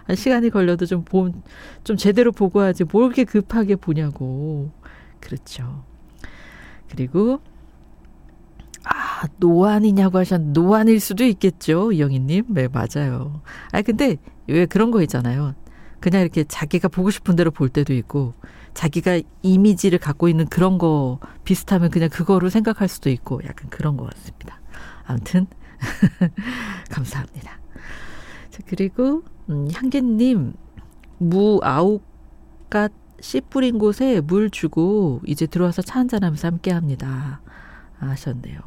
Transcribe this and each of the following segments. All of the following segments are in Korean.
시간이 걸려도 좀 제대로 보고 하지 뭘 이렇게 급하게 보냐고. 그렇죠. 그리고 노안이냐고 하셨는데 노안일 수도 있겠죠. 이영희님. 네, 맞아요. 근데 왜 그런 거 있잖아요. 그냥 이렇게 자기가 보고 싶은 대로 볼 때도 있고 자기가 이미지를 갖고 있는 그런 거 비슷하면 그냥 그거로 생각할 수도 있고 약간 그런 것 같습니다. 아무튼 감사합니다. 자, 그리고 향기님 무 9갓 씨 뿌린 곳에 물 주고 이제 들어와서 차 한잔하면서 함께합니다. 하셨네요.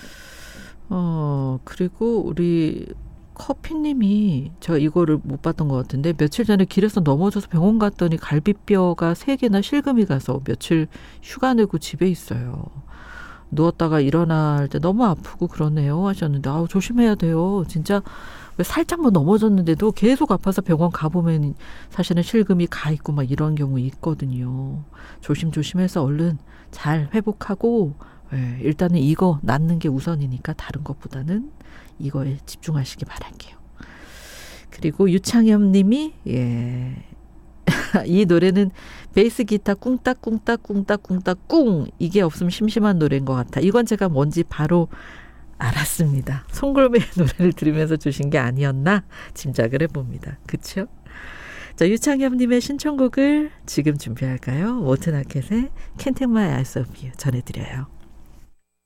그리고 우리 커피님이 저 이거를 못 봤던 것 같은데 며칠 전에 길에서 넘어져서 병원 갔더니 갈비뼈가 3개나 실금이 가서 며칠 휴가 내고 집에 있어요. 누웠다가 일어날 때 너무 아프고 그러네요 하셨는데 조심해야 돼요. 진짜 왜 살짝만 넘어졌는데도 계속 아파서 병원 가보면 사실은 실금이 가 있고 막 이런 경우 있거든요. 조심조심해서 얼른 잘 회복하고 일단은 이거 낫는 게 우선이니까 다른 것보다는 이거에 집중하시기 바랄게요. 그리고 유창엽 님이 이 노래는 베이스 기타 꿍딱꿍딱꿍딱꿍딱 꿍 이게 없으면 심심한 노래인 것 같아. 이건 제가 뭔지 바로 알았습니다. 송골매의 노래를 들으면서 주신 게 아니었나 짐작을 해봅니다. 그렇죠? 자, 유창엽님의 신청곡을 지금 준비할까요? 워튼 아켓의 Can't Take My Eyes Off You 전해드려요.